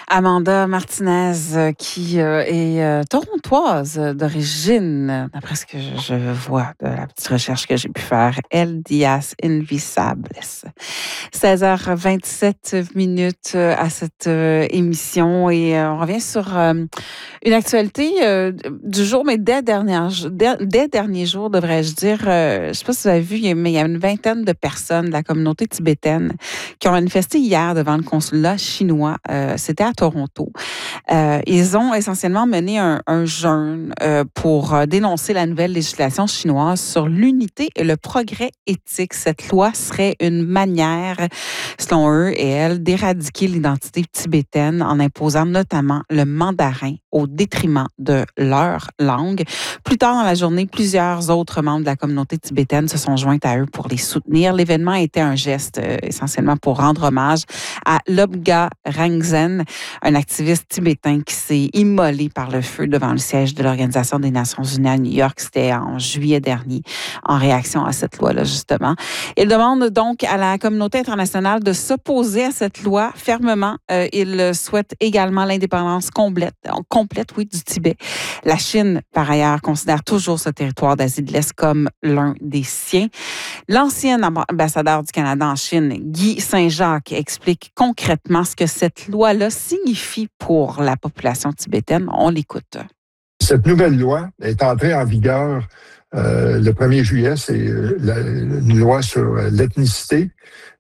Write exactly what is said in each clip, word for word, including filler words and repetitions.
Amanda Martinez, euh, qui euh, est euh, torontoise d'origine, d'après ce que je, je vois de la petite recherche que j'ai pu faire. El Dias Invisables. seize heures vingt-sept minutes à cette euh, émission et euh, on revient sur euh, une actualité euh, du jour, mais dès, dernière, dès, dès derniers jours, devrais-je dire. Euh, je ne sais pas si vous avez vu, mais il y a une vingtaine de personnes de la communauté tibétaine qui ont manifesté hier devant le consulat chinois. Euh, C'était à Toronto. Euh, ils ont essentiellement mené un, un jeûne euh, pour euh, dénoncer la nouvelle législation chinoise sur l'unité et le progrès éthique. Cette loi serait une manière, selon eux et elles, d'éradiquer l'identité tibétaine en imposant notamment le mandarin au détriment de leur langue. Plus tard dans la journée, plusieurs autres membres de la communauté tibétaine se sont joints à eux pour les soutenir. L'événement était un geste euh, essentiellement pour rendre hommage à Lobga Rangzen, un activiste tibétain qui s'est immolé par le feu devant le siège de l'Organisation des Nations Unies à New York. C'était en juillet dernier, en réaction à cette loi-là, justement. Il demande donc à la communauté internationale de s'opposer à cette loi fermement. Euh, il souhaite également l'indépendance complète, complète, oui, du Tibet. La Chine, par ailleurs, considère toujours ce territoire d'Asie de l'Est comme l'un des siens. L'ancien ambassadeur du Canada en Chine, Guy Saint-Jacques, explique concrètement ce que cette loi-là signifie pour la population tibétaine. On l'écoute. Cette nouvelle loi est entrée en vigueur euh, le premier juillet. C'est la, une loi sur l'ethnicité.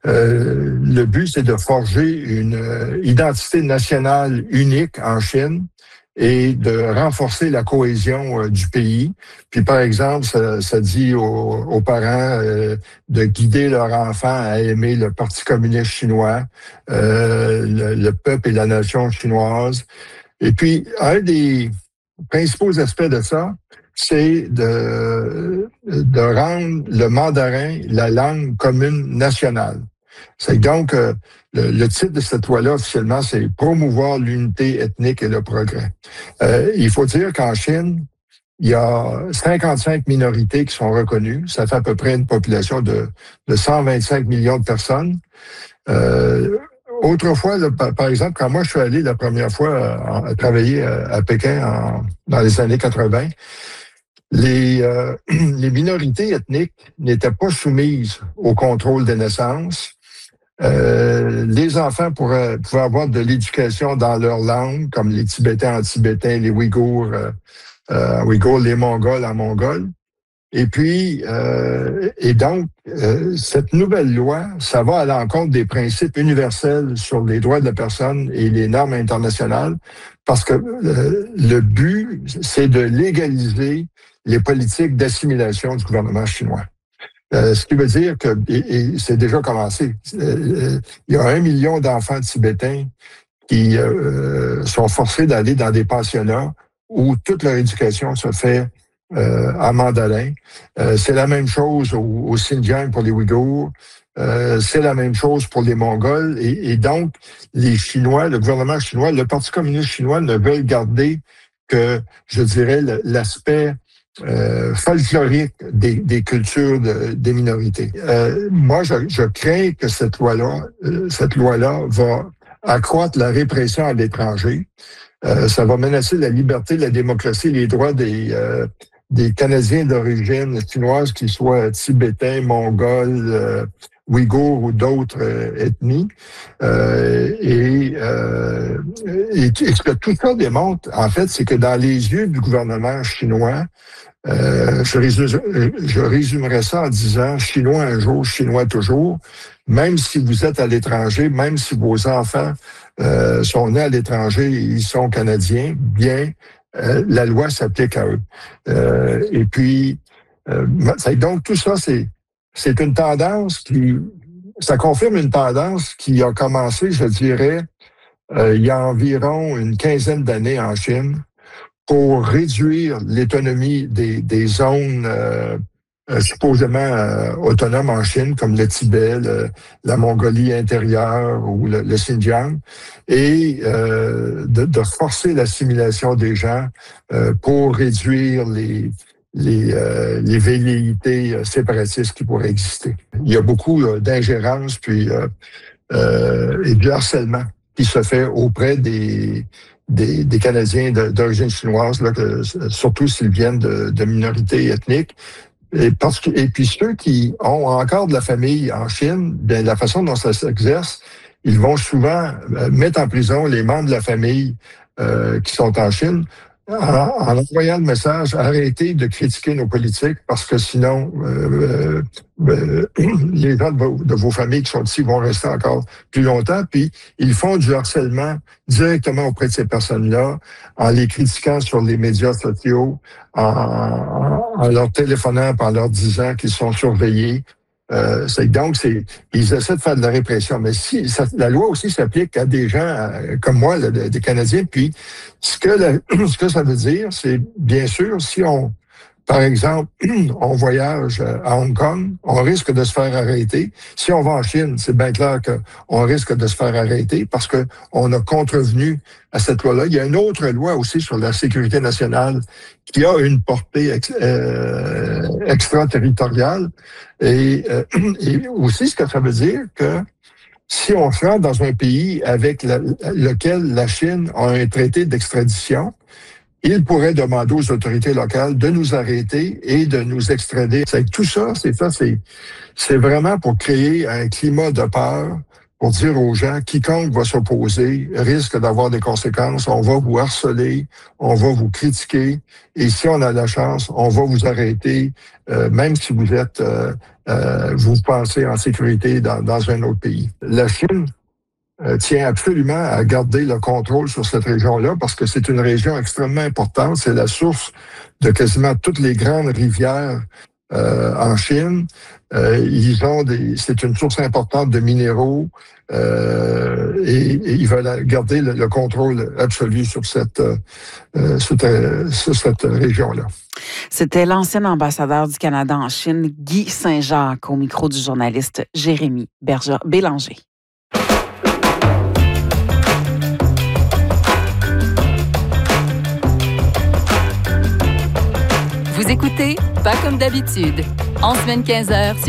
Euh, le but, c'est de forger une euh, identité nationale unique en Chine et de renforcer la cohésion euh, du pays. Puis, par exemple, ça, ça dit aux, aux parents euh, de guider leurs enfants à aimer le Parti communiste chinois, euh, le, le peuple et la nation chinoise. Et puis, un des principaux aspects de ça, c'est de, de rendre le mandarin la langue commune nationale. C'est donc euh, le, le titre de cette loi-là officiellement, c'est promouvoir l'unité ethnique et le progrès. Euh, il faut dire qu'en Chine, il y a cinquante-cinq minorités qui sont reconnues. Ça fait à peu près une population de, de cent vingt-cinq millions de personnes. Euh, Autrefois, là, par, par exemple, quand moi je suis allé la première fois à, à travailler à, à Pékin en, dans les années quatre-vingt, les, euh, les minorités ethniques n'étaient pas soumises au contrôle des naissances. Euh, les enfants pourraient, pouvaient avoir de l'éducation dans leur langue, comme les Tibétains en tibétain, les Ouïghours, euh, euh, Ouïghours, les Mongols en mongol. Et puis, euh, et donc, euh, cette nouvelle loi, ça va à l'encontre des principes universels sur les droits de la personne et les normes internationales, parce que euh, le but, c'est de légaliser les politiques d'assimilation du gouvernement chinois. Euh, ce qui veut dire que, et, et c'est déjà commencé, euh, il y a un million d'enfants tibétains qui euh, sont forcés d'aller dans des pensionnats où toute leur éducation se fait Euh, en mandarin. Euh, c'est la même chose au, au Xinjiang pour les Ouïghours. Euh, c'est la même chose pour les Mongols. Et, et donc, les Chinois, le gouvernement chinois, le Parti communiste chinois ne veulent garder que, je dirais, l'aspect euh, folklorique des, des cultures de, des minorités. Euh, moi, je, je crains que cette loi-là, euh, cette loi-là va accroître la répression à l'étranger. Euh, ça va menacer la liberté, la démocratie, les droits des euh, des Canadiens d'origine chinoise, qu'ils soient tibétains, mongols, euh, ouïghours ou d'autres euh, ethnies. Euh, et, euh, et, et ce que tout ça démontre, en fait, c'est que dans les yeux du gouvernement chinois, euh, je, résume, je résumerais ça en disant « Chinois un jour, Chinois toujours ». Même si vous êtes à l'étranger, même si vos enfants euh, sont nés à l'étranger et ils sont Canadiens, bien, Euh, la loi s'applique à eux. Euh, et puis, euh, donc tout ça, c'est c'est une tendance qui, ça confirme une tendance qui a commencé, je dirais, euh, il y a environ une quinzaine d'années en Chine, pour réduire l'autonomie des, des zones euh, euh, supposément euh, autonomes en Chine, comme le Tibet, le, la Mongolie intérieure ou le, le Xinjiang, et euh, de, de forcer l'assimilation des gens euh, pour réduire les les, euh, les velléités séparatistes qui pourraient exister. Il y a beaucoup euh, d'ingérence puis euh, euh, et de harcèlement qui se fait auprès des, des, des Canadiens de, d'origine chinoise, là, que, surtout s'ils viennent de, de minorités ethniques. Et, parce que, et puis ceux qui ont encore de la famille en Chine, bien, la façon dont ça s'exerce, ils vont souvent mettre en prison les membres de la famille euh, qui sont en Chine en, en envoyant le message « Arrêtez de critiquer nos politiques parce que sinon, euh, euh, les gens de vos, de vos familles qui sont ici vont rester encore plus longtemps. » Puis, ils font du harcèlement directement auprès de ces personnes-là en les critiquant sur les médias sociaux, en, en, en leur téléphonant, en leur disant qu'ils sont surveillés. Euh, c'est, donc, c'est, ils essaient de faire de la répression. Mais si ça, la loi aussi s'applique à des gens euh, comme moi, là, des Canadiens. Puis, ce que, la, ce que ça veut dire, c'est bien sûr, si on, par exemple, on voyage à Hong Kong, on risque de se faire arrêter. Si on va en Chine, c'est bien clair qu'on risque de se faire arrêter parce que on a contrevenu à cette loi-là. Il y a une autre loi aussi sur la sécurité nationale qui a une portée ex, euh, extraterritoriale. Et, euh, et aussi, ce que ça veut dire que si on se rend dans un pays avec la, lequel la Chine a un traité d'extradition, il pourrait demander aux autorités locales de nous arrêter et de nous extrader. C'est tout ça, c'est ça, c'est, c'est vraiment pour créer un climat de peur, pour dire aux gens, quiconque va s'opposer risque d'avoir des conséquences. On va vous harceler, on va vous critiquer, et si on a la chance, on va vous arrêter, euh, même si vous êtes, euh, euh, vous pensez en sécurité dans, dans un autre pays. La Chine Euh, tient absolument à garder le contrôle sur cette région-là parce que c'est une région extrêmement importante. C'est la source de quasiment toutes les grandes rivières euh, en Chine. Euh, ils ont des, c'est une source importante de minéraux euh, et, et ils veulent garder le, le contrôle absolu sur cette, euh, cette, euh, sur cette région-là. C'était l'ancien ambassadeur du Canada en Chine, Guy Saint-Jacques, au micro du journaliste Jérémy Berger- Bélanger. Vous écoutez Pas comme d'habitude, en semaine quinze heures.